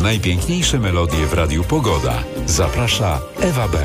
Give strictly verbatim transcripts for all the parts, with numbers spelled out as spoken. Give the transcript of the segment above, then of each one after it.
Najpiękniejsze melodie w Radiu Pogoda. Zaprasza Ewa Bem.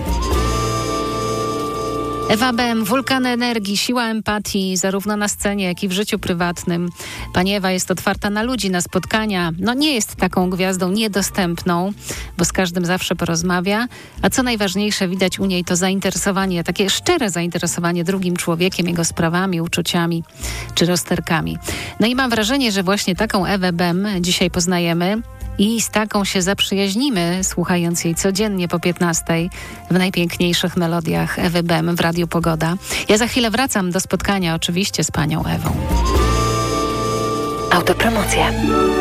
Ewa Bem, wulkan energii, siła empatii, zarówno na scenie, jak i w życiu prywatnym. Pani Ewa jest otwarta na ludzi, na spotkania. No nie jest taką gwiazdą niedostępną, bo z każdym zawsze porozmawia. A co najważniejsze, widać u niej to zainteresowanie, takie szczere zainteresowanie drugim człowiekiem, jego sprawami, uczuciami czy rozterkami. No i mam wrażenie, że właśnie taką Ewę Bem dzisiaj poznajemy. I z taką się zaprzyjaźnimy, słuchając jej codziennie po piętnastej w najpiękniejszych melodiach Ewy Bem w Radiu Pogoda. Ja za chwilę wracam do spotkania oczywiście z panią Ewą. Autopromocja.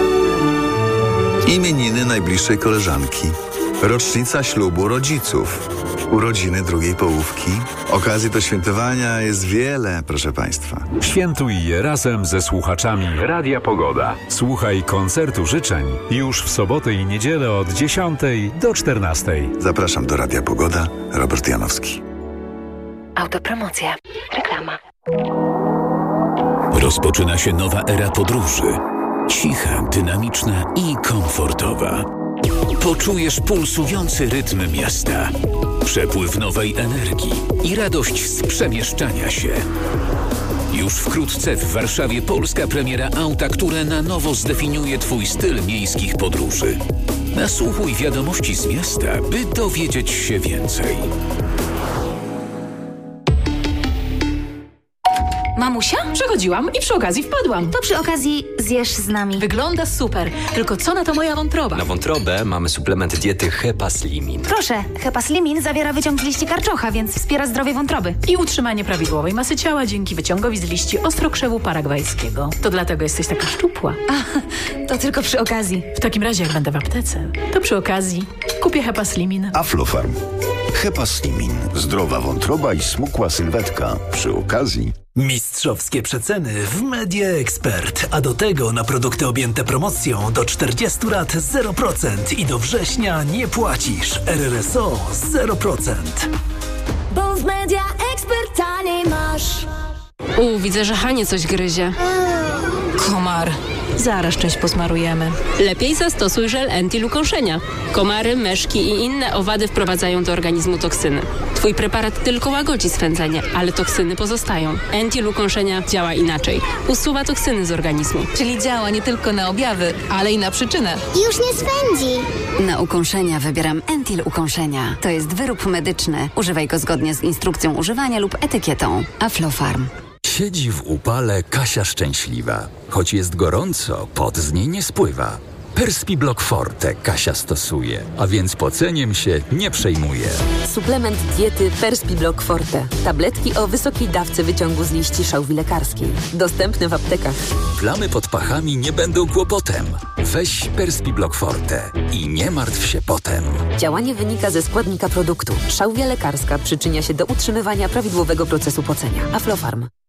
Imieniny najbliższej koleżanki. Rocznica ślubu rodziców. Urodziny drugiej połówki. Okazji do świętowania jest wiele, proszę Państwa. Świętuj je razem ze słuchaczami Radia Pogoda. Słuchaj koncertu życzeń już w sobotę i niedzielę od dziesiątej do czternastej. Zapraszam do Radia Pogoda. Robert Janowski. Autopromocja. Reklama. Rozpoczyna się nowa era podróży. Cicha, dynamiczna i komfortowa. Poczujesz pulsujący rytm miasta, przepływ nowej energii i radość z przemieszczania się. Już wkrótce w Warszawie polska premiera auta, które na nowo zdefiniuje Twój styl miejskich podróży. Nasłuchuj wiadomości z miasta, by dowiedzieć się więcej. Mamusia? Przechodziłam i przy okazji wpadłam. To przy okazji zjesz z nami. Wygląda super, tylko co na to moja wątroba? Na wątrobę mamy suplement diety Hepaslimin. Proszę, Hepaslimin zawiera wyciąg z liści karczocha, więc wspiera zdrowie wątroby. I utrzymanie prawidłowej masy ciała dzięki wyciągowi z liści ostrokrzewu paragwajskiego. To dlatego jesteś taka szczupła. A, to tylko przy okazji. W takim razie jak będę w aptece, to przy okazji kupię Hepaslimin. Aflofarm. Hepaslimin. Zdrowa wątroba i smukła sylwetka. Przy okazji... Mistrzowskie przeceny w Media Expert, a do tego na produkty objęte promocją do czterdziestu lat zero procent i do września nie płacisz. R R S O zero procent. Bo w Media Expert taniej masz. U, widzę, że Hanie coś gryzie. Komar. Zaraz część posmarujemy. Lepiej zastosuj żel Entil ukąszenia. Komary, myszki i inne owady wprowadzają do organizmu toksyny. Twój preparat tylko łagodzi swędzenie, ale toksyny pozostają. Entil ukąszenia działa inaczej. Usuwa toksyny z organizmu. Czyli działa nie tylko na objawy, ale i na przyczynę. Już nie swędzi. Na ukąszenia wybieram Entil ukąszenia. To jest wyrób medyczny. Używaj go zgodnie z instrukcją używania lub etykietą. Aflofarm. Siedzi w upale Kasia szczęśliwa. Choć jest gorąco, pot z niej nie spływa. Perspiblock Forte Kasia stosuje, a więc poceniem się nie przejmuje. Suplement diety Perspiblock Forte. Tabletki o wysokiej dawce wyciągu z liści szałwi lekarskiej. Dostępne w aptekach. Plamy pod pachami nie będą kłopotem. Weź Perspiblock Forte i nie martw się potem. Działanie wynika ze składnika produktu. Szałwia lekarska przyczynia się do utrzymywania prawidłowego procesu pocenia. Aflofarm.